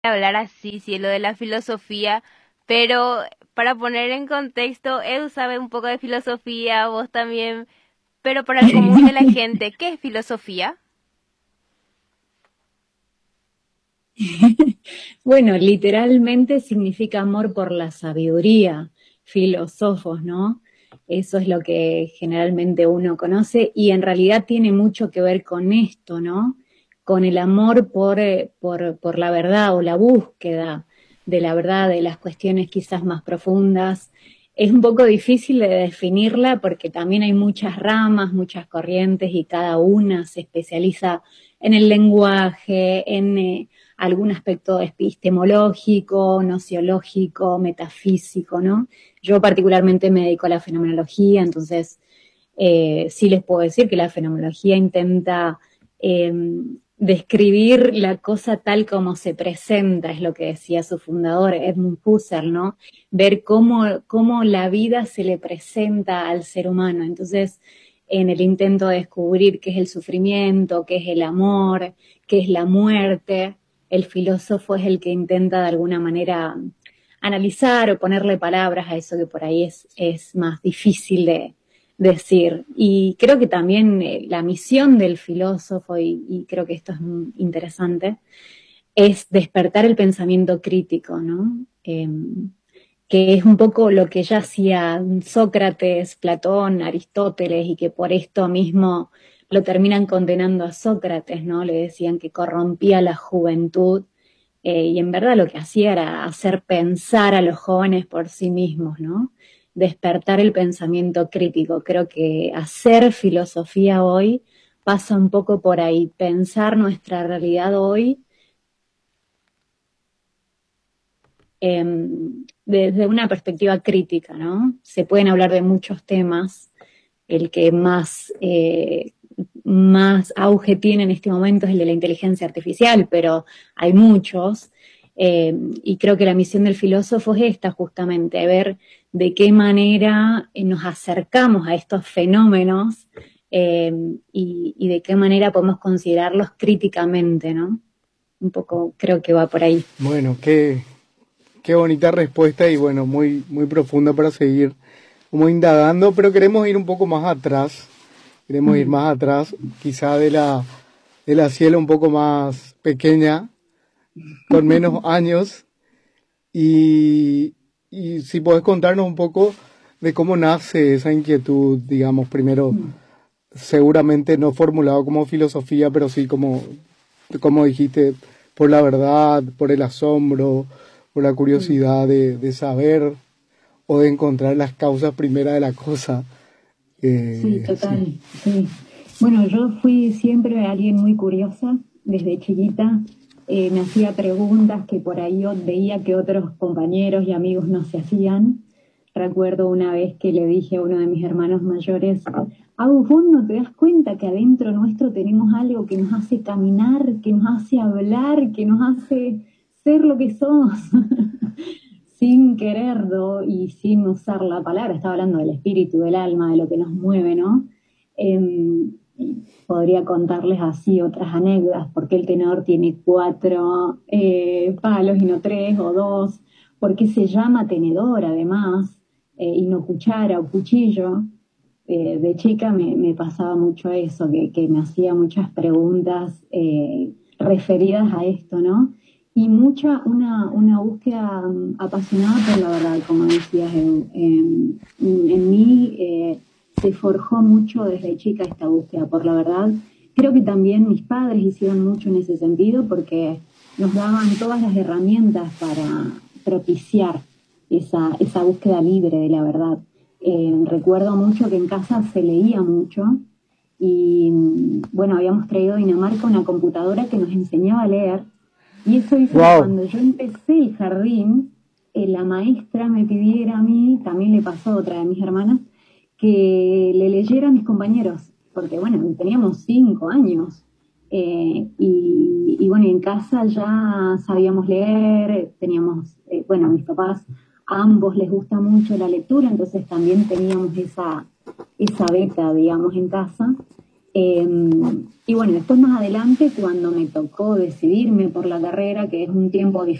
hablar así, cielo, de la filosofía, pero para poner en contexto, Edu sabe un poco de filosofía, vos también, pero para el común de la gente, ¿qué es filosofía? Bueno, literalmente significa amor por la sabiduría, filósofos, ¿no? Eso es lo que generalmente uno conoce y en realidad tiene mucho que ver con esto, ¿no? Con el amor por la verdad o la búsqueda de la verdad, de las cuestiones quizás más profundas. Es un poco difícil de definirla porque también hay muchas ramas, muchas corrientes y cada una se especializa en el lenguaje, en algún aspecto epistemológico, nociológico, metafísico, ¿no? Yo particularmente me dedico a la fenomenología, entonces sí les puedo decir que la fenomenología intenta eh, describir la cosa tal como se presenta, es lo que decía su fundador, Edmund Husserl, ¿no? Ver cómo la vida se le presenta al ser humano. Entonces, en el intento de descubrir qué es el sufrimiento, qué es el amor, qué es la muerte, el filósofo es el que intenta de alguna manera analizar o ponerle palabras a eso que por ahí es más difícil de decir. Y creo que también la misión del filósofo, y creo que esto es muy interesante, es despertar el pensamiento crítico, ¿no? Que es un poco lo que ya hacía Sócrates, Platón, Aristóteles, y que por esto mismo lo terminan condenando a Sócrates, ¿no? Le decían que corrompía la juventud, y en verdad lo que hacía era hacer pensar a los jóvenes por sí mismos, ¿no? Despertar el pensamiento crítico. Creo que hacer filosofía hoy pasa un poco por ahí, pensar nuestra realidad hoy eh, desde una perspectiva crítica, ¿no? Se pueden hablar de muchos temas, el que más auge tiene en este momento es el de la inteligencia artificial, pero hay muchos, y creo que la misión del filósofo es esta justamente, ver de qué manera nos acercamos a estos fenómenos eh, y de qué manera podemos considerarlos críticamente, ¿no? Un poco creo que va por ahí. Bueno, qué bonita respuesta y bueno, muy profunda para seguir como indagando, pero queremos ir un poco más atrás, queremos ir más atrás, quizá de la cielo un poco más pequeña, con menos años, y, y si podés contarnos un poco de cómo nace esa inquietud, digamos, primero, seguramente no formulado como filosofía, pero sí como dijiste, por la verdad, por el asombro, por la curiosidad de saber o de encontrar las causas primeras de la cosa. Sí, Sí. total, sí. Bueno, yo fui siempre alguien muy curiosa desde chiquita. Me hacía preguntas que por ahí yo veía que otros compañeros y amigos no se hacían. Recuerdo una vez que le dije a uno de mis hermanos mayores, Agus, vos no te das cuenta que adentro nuestro tenemos algo que nos hace caminar, que nos hace hablar, que nos hace ser lo que somos. Sin quererlo y sin usar la palabra, estaba hablando del espíritu, del alma, de lo que nos mueve, ¿no? Eh, Podría contarles así otras anécdotas, porque el tenedor tiene cuatro palos y no tres o dos, porque se llama tenedor además, y no cuchara o cuchillo. De chica me pasaba mucho eso, que me hacía muchas preguntas referidas a esto, ¿no? Y una búsqueda apasionada por la verdad, como decías, en mí se forjó mucho desde chica esta búsqueda por la verdad. Creo que también mis padres hicieron mucho en ese sentido porque nos daban todas las herramientas para propiciar esa búsqueda libre de la verdad. Recuerdo mucho que en casa se leía mucho y bueno, habíamos traído a Dinamarca una computadora que nos enseñaba a leer y eso hizo que Wow, cuando yo empecé el jardín, la maestra me pidiera a mí, también le pasó a otra de mis hermanas, que le leyera a mis compañeros, porque bueno, teníamos 5 años. Y bueno, en casa ya sabíamos leer, teníamos, bueno, a mis papás a ambos les gusta mucho la lectura, entonces también teníamos esa beta, digamos, en casa. Y bueno, después más adelante, cuando me tocó decidirme por la carrera, que es un tiempo